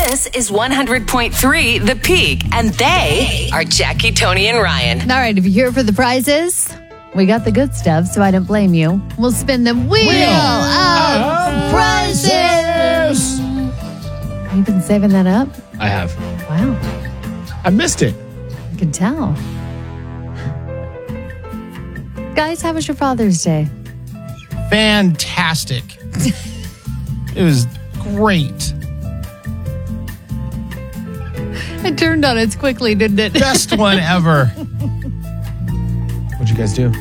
This is 100.3 The Peak, and they are Jackie, Tony, and Ryan. All right, if you're here for the prizes, we got the good stuff, so I don't blame you. We'll spin the wheel of prizes. You've been saving that up? I have. Wow. I missed it. I can tell. Guys, how was your Father's Day? Fantastic. It was great. It turned on us quickly, didn't it? Best one ever. What'd you guys do?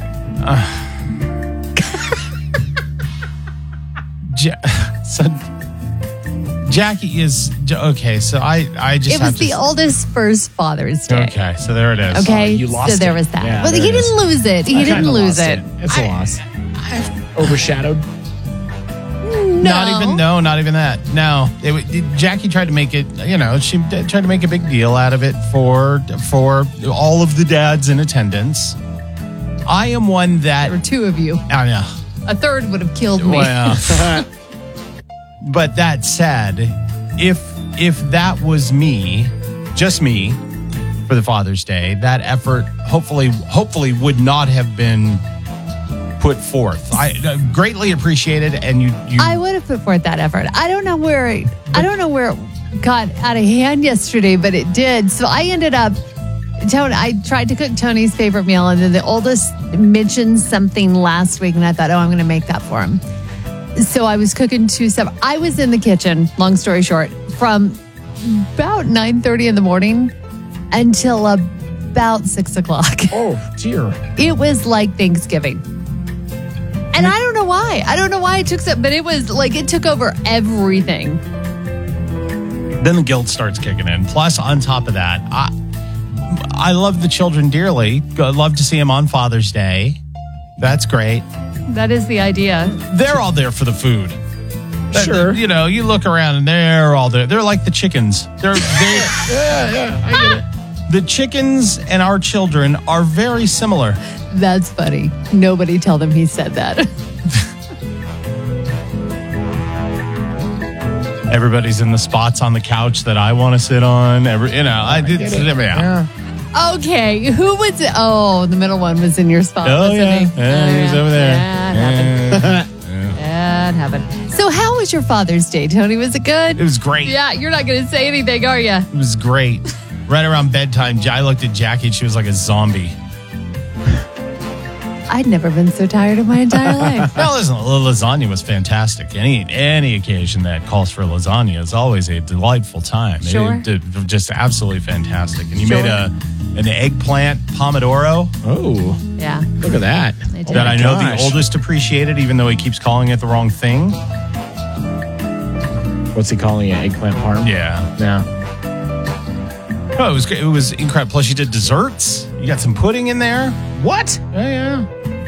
Jackie is okay. So I just It was the oldest first Father's Day. Okay, so there it is. Okay, you lost so there it. was that. Yeah, well, there he it is. didn't lose it. He I didn't kinda lose lost it. It's a loss. Overshadowed. Not even that. No, Jackie tried to make it. She tried to make a big deal out of it for all of the dads in attendance. I am one that. There were two of you. I know. A third would have killed me. Well, but that said, if that was me, just me, for the Father's Day, that effort hopefully would not have been put forth. I greatly appreciate it, and you. I would have put forth that effort. I don't know where it got out of hand yesterday, but it did. So I ended up. I tried to cook Tony's favorite meal, and then the oldest mentioned something last week, and I thought, I'm going to make that for him. So I was cooking two stuff. I was in the kitchen, long story short, from about 9:30 in the morning until about 6 o'clock. Oh, dear. It was like Thanksgiving. And I don't know why. I don't know why it took so, but it was like it took over everything. Then the guilt starts kicking in. Plus, on top of that, I love the children dearly. I'd love to see them on Father's Day. That's great. That is the idea. They're all there for the food. Sure. You look around and they're all there. They're like the chickens. Yeah, I get it. The chickens and our children are very similar. That's funny. Nobody tell them he said that. Everybody's in the spots on the couch that I want to sit on. Yeah. Okay, who was it? Oh, the middle one was in your spot, wasn't he? Yeah, he was over there. Yeah, it happened. So how was your Father's Day, Tony? Was it good? It was great. Yeah, you're not going to say anything, are you? It was great. Right around bedtime, I looked at Jackie. She was like a zombie. I'd never been so tired in my entire life. Well, listen, the lasagna was fantastic. Any occasion that calls for lasagna is always a delightful time. Sure. Just absolutely fantastic. And you Sure. made an eggplant pomodoro. Oh, Yeah. look at that. I did. That I know gosh. the oldest appreciated, even though he keeps calling it the wrong thing. What's he calling it? Eggplant parm? Yeah. Yeah. Oh, it was incredible. Plus, you did desserts. You got some pudding in there. What? Yeah.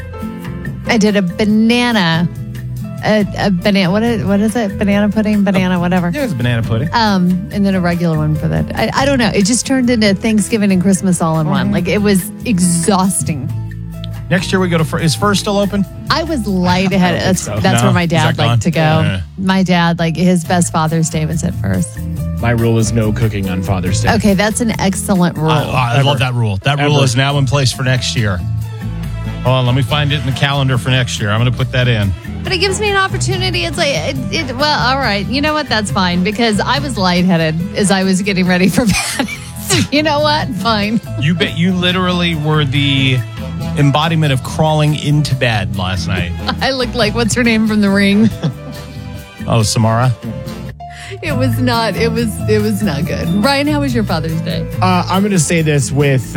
I did a banana. A banana. What is it? Banana pudding? Banana, whatever. Yeah, it was banana pudding. And then a regular one for that. I don't know. It just turned into Thanksgiving and Christmas all in one. Like, it was exhausting. Next year we go to is First still open? I was lightheaded. That's so. where my Is dad that liked to go. gone? My dad, his best Father's Day was at First. My rule is no cooking on Father's Day. Okay, that's an excellent rule. I love that rule. That rule Ever. is now in place for next year. Hold on, let me find it in the calendar for next year. I'm going to put that in. But it gives me an opportunity. It's like, well, all right. You know what? That's fine because I was lightheaded as I was getting ready for bed. So you know what? Fine. You literally were the embodiment of crawling into bed last night. I looked like, what's her name from The Ring? Oh, Samara? It was not good. Ryan, how was your Father's Day? I'm going to say this with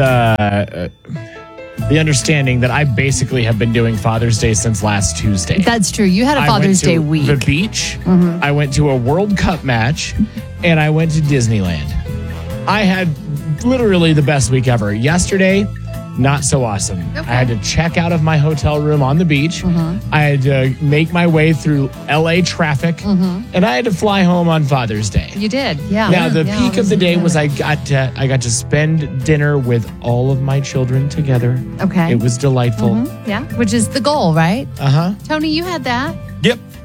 the understanding that I basically have been doing Father's Day since last Tuesday. That's true. You had a Father's Day week. The beach. I went to a World Cup match, and I went to Disneyland. I had literally the best week ever. Yesterday, not so awesome. Okay. I had to check out of my hotel room on the beach. I had to make my way through LA traffic, and I had to fly home on Father's Day. You did, yeah. Now, the Yeah, peak of the day was good. I got to spend dinner with all of my children together. Okay. It was delightful. Yeah, which is the goal, right? Uh-huh. Tony, you had that. Yep.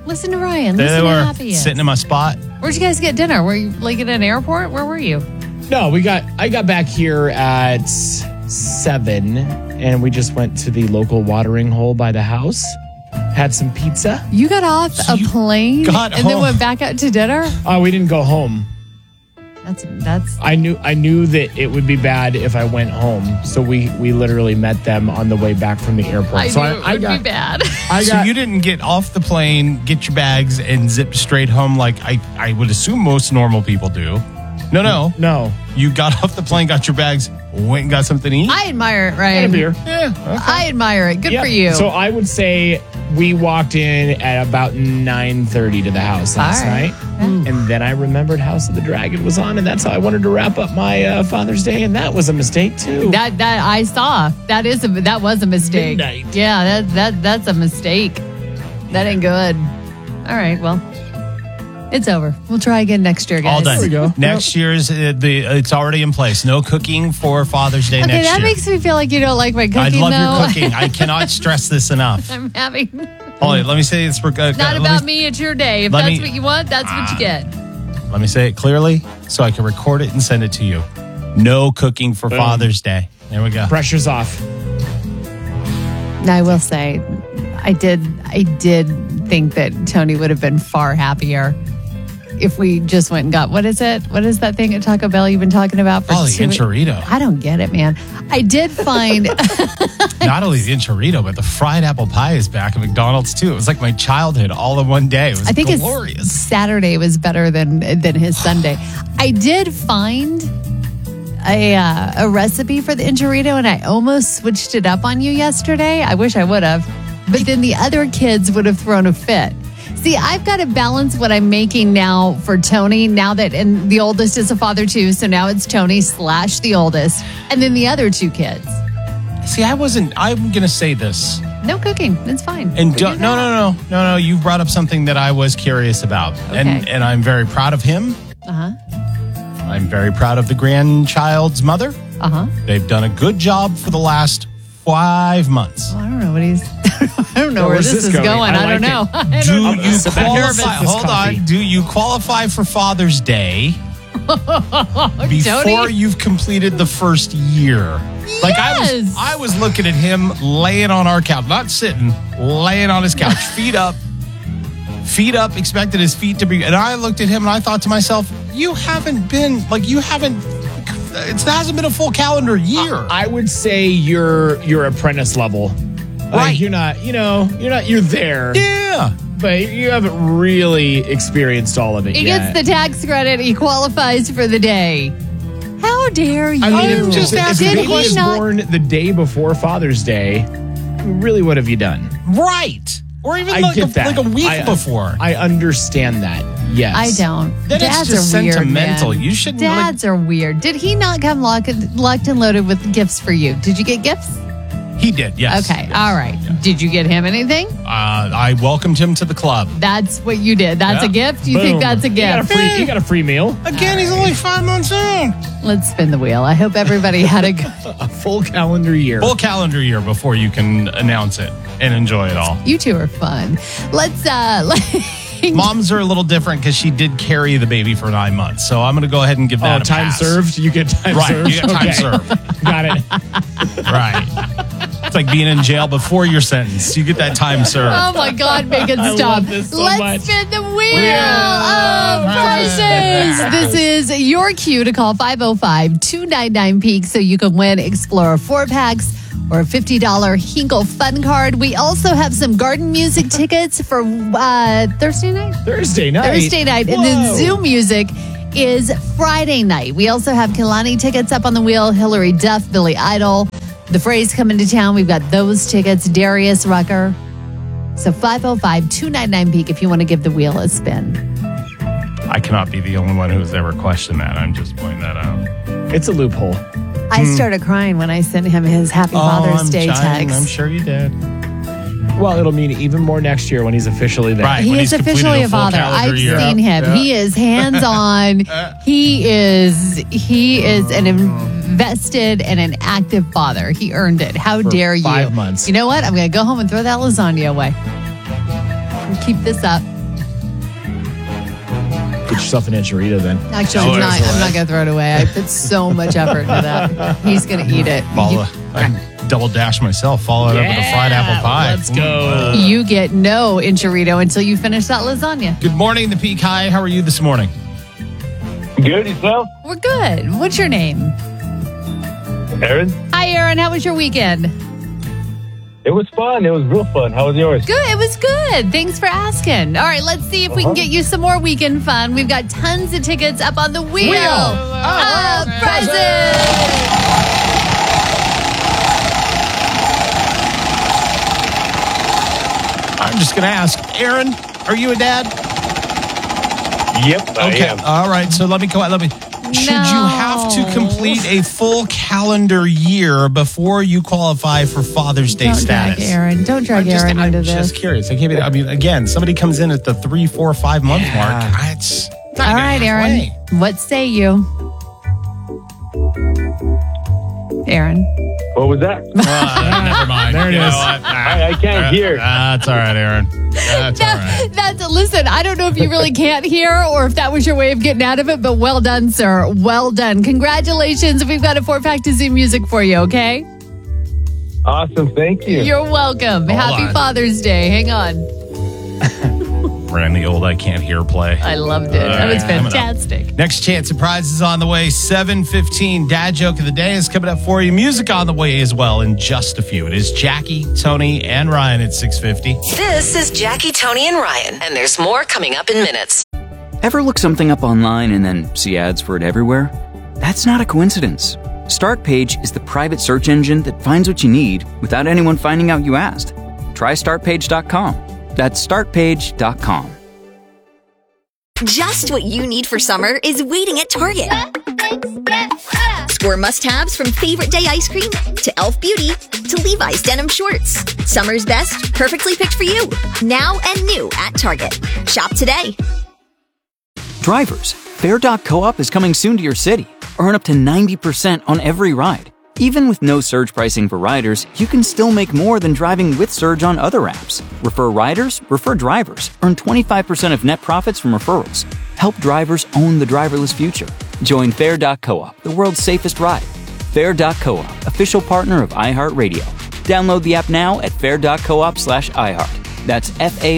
Listen to Ryan. There Listen they to how were, happy he is. sitting in my spot. Where'd you guys get dinner? Were you like at an airport? Where were you? No, I got back here at 7 and we just went to the local watering hole by the house. Had some pizza. You got off So a you plane got and then home. went back out to dinner? Oh, we didn't go home. That's I knew that it would be bad if I went home. So we literally met them on the way back from the airport. I so knew it would be bad. So you didn't get off the plane, get your bags, and zip straight home like I would assume most normal people do. No. You got off the plane, got your bags, went and got something to eat? I admire it, and a Ryan. beer. Yeah. Okay. I admire it. Good Yep. for you. So I would say we walked in at about 9:30 to the house last All right. night. And then I remembered House of the Dragon was on, and that's how I wanted to wrap up my Father's Day, and that was a mistake too. that I saw. That was a mistake. Midnight. Yeah, that's a mistake. That ain't good. All right, well. It's over. We'll try again next year, guys. All done. There we go. Next year's it's already in place. No cooking for Father's Day Okay, next that year. makes me feel like you don't like my cooking, I love though. your cooking. I cannot stress this enough. I'm having Hold on, let me say this. not about me. It's your day. If let that's me- what you want, that's what you get. Let me say it clearly so I can record it and send it to you. No cooking for Boom. Father's Day. There we go. Pressure's off. Now, I will say, I did think that Tony would have been far happier if we just went and got, what is it? What is that thing at Taco Bell you've been talking about for Oh, the 2 enchilada. I don't get it, man. I did find Not only the enchilada, but the fried apple pie is back at McDonald's too. It was like my childhood all in one day. It was I think glorious. his Saturday was better than his Sunday. I did find a recipe for the enchilada, and I almost switched it up on you yesterday. I wish I would have, but then the other kids would have thrown a fit. See, I've got to balance what I'm making now for Tony, now that and the oldest is a father too, so now it's Tony / the oldest, and then the other 2 kids. See, I'm going to say this. No cooking. It's fine. And Figure don't, that out. no. You brought up something that I was curious about. Okay. And I'm very proud of him. Uh-huh. I'm very proud of the grandchild's mother. Uh-huh. They've done a good job for the last 5 months. Well, I don't know what he's I don't know where where's this this is going? going. I I don't like know. it. I don't Do know. you so bad. Nervous. qualify? This Hold coffee. on. Do you qualify for Father's Day before Tony? you've completed the first year? Like Yes. I was looking at him laying on our couch, not sitting, laying on his couch, feet up, expected his feet to be. And I looked at him and I thought to myself, it hasn't been a full calendar year. I would say you're apprentice level. Right. You're there. Yeah. But you haven't really experienced all of it He yet. gets the tax credit. He qualifies for the day. How dare you? I mean, I'm just if asking the Did baby he is not? born the day before Father's Day, really, what have you done? Right. Or even I like get that. a week before. I understand that. Yes. I don't. Then it's Dads just are weird, sentimental. man. You shouldn't Dads are weird. Did he not come locked and loaded with gifts for you? Did you get gifts? He did, yes. Okay. Yes. All right. Did you get him anything? I welcomed him to the club. That's what you did. That's Yeah. a gift? You think Boom. that's a gift? You got a free meal. Again, he's only 5 months old. Let's spin the wheel. I hope everybody had a good. A full calendar year. Full calendar year before you can announce it and enjoy it all. You two are fun. Let's Moms are a little different because she did carry the baby for 9 months. So I'm going to go ahead and give that a time pass. served. You get time Right, served. you get time Okay. served. Got it. Right. It's like being in jail before you're sentenced. You get that time served. Oh my God, make it I stop. love this so Let's much. spin the wheel Yeah. of prices. This is your cue to call 505-299-PEAK so you can win Explorer 4-packs or a $50 Hinkle Fun Card. We also have some garden music tickets for Thursday night? Thursday night. Thursday night. And then Whoa. Zoom Music is Friday night. We also have Kalani tickets up on the wheel, Hillary Duff, Billy Idol. The Phrase coming to town. We've got those tickets, Darius Rucker. So 505-299-PEAK if you want to give the wheel a spin. I cannot be the only one who's ever questioned that. I'm just pointing that out. It's a loophole. I started crying when I sent him his Happy Father's Day text. I'm sure you did. Well, it'll mean even more next year when he's officially there. Right. He when is he's completed officially a full father. calendar I've year. seen him. Yeah. He is hands-on. He is an invested and an active father. He earned it. How For dare you? 5 months. You know what? I'm going to go home and throw that lasagna away. And keep this up. Get yourself an enchilada then. Actually, I'm not going to throw it away. I put so much effort into that. He's going to eat it. I double dash myself, follow it up with a fried apple pie. Let's go. You get no enchilada until you finish that lasagna. Good morning, the Peak. Hi, how are you this morning? Good, yourself? We're good. What's your name? Aaron? Hi, Aaron. How was your weekend? It was fun. It was real fun. How was yours? Good. It was good. Thanks for asking. All right, let's see if we can get you some more weekend fun. We've got tons of tickets up on the wheel of presents. I'm just going to ask, Aaron, are you a dad? Yep, I am. All right, so let me go. Should you have to complete a full calendar year before you qualify for Father's Day status? Don't drag Aaron into I'm this. just curious. Again, somebody comes in at the 3, 4, 5 month mark. It's not All even right, Aaron. halfway. What say you? Aaron. What was that? Never mind. There it You know is. what? I can't hear. That's all right, Aaron. That's all right. Listen, I don't know if you really can't hear or if that was your way of getting out of it, but well done, sir. Well done. Congratulations. We've got a 4-pack to Zoo Music for you, okay? Awesome. Thank you. You're welcome. Happy on. Father's Day. Hang on. Ran the old I can't hear play. I loved it. That was fantastic. Next chance of prizes on the way. 7:15. Dad joke of the day is coming up for you. Music on the way as well in just a few. It is Jackie, Tony, and Ryan at 6:50. This is Jackie, Tony, and Ryan, and there's more coming up in minutes. Ever look something up online and then see ads for it everywhere? That's not a coincidence. Startpage is the private search engine that finds what you need without anyone finding out you asked. Try startpage.com. That's startpage.com. Just what you need for summer is waiting at Target. Score must-haves from Favorite Day ice cream to Elf Beauty to Levi's denim shorts. Summer's best, perfectly picked for you. Now and new at Target. Shop today. Drivers, Fair.coop is coming soon to your city. Earn up to 90% on every ride. Even with no surge pricing for riders, you can still make more than driving with surge on other apps. Refer riders, refer drivers. Earn 25% of net profits from referrals. Help drivers own the driverless future. Join Fair.coop, the world's safest ride. Fair.coop, official partner of iHeartRadio. Download the app now at fair.coop/iHeart. That's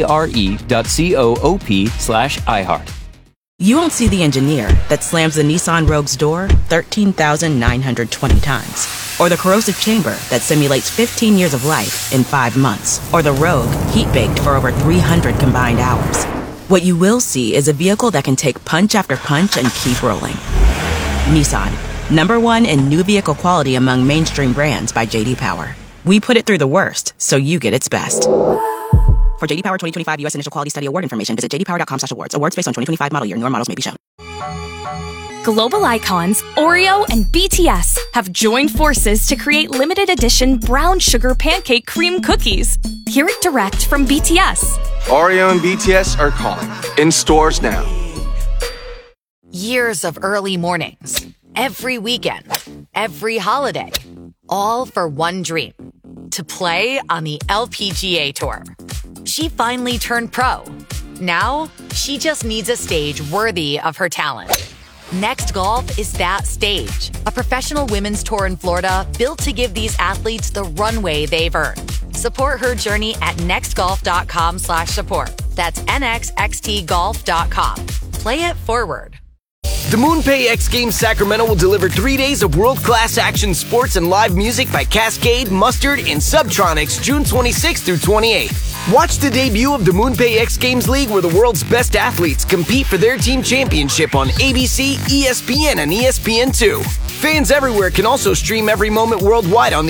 FARE.coop/iHeart. You won't see the engineer that slams the Nissan Rogue's door 13,920 times. Or the corrosive chamber that simulates 15 years of life in 5 months. Or the Rogue heat-baked for over 300 combined hours. What you will see is a vehicle that can take punch after punch and keep rolling. Nissan, #1 in new vehicle quality among mainstream brands by J.D. Power. We put it through the worst, so you get its best. For J.D. Power 2025 U.S. Initial Quality Study Award information, visit jdpower.com/awards. Awards based on 2025 model year. Newer models may be shown. Global icons Oreo and BTS have joined forces to create limited edition brown sugar pancake cream cookies. Hear it direct from BTS. Oreo and BTS are calling. In stores now. Years of early mornings, every weekend, every holiday, all for one dream: to play on the LPGA Tour. She finally turned pro. Now, she just needs a stage worthy of her talent. Next Golf is that stage. A professional women's tour in Florida built to give these athletes the runway they've earned. Support her journey at nextgolf.com/support. That's nxxtgolf.com. Play it forward. The MoonPay X Games Sacramento will deliver 3 days of world-class action sports and live music by Cascade, Mustard, and Subtronics June 26th through 28th. Watch the debut of the MoonPay X Games League where the world's best athletes compete for their team championship on ABC, ESPN, and ESPN2. Fans everywhere can also stream every moment worldwide on the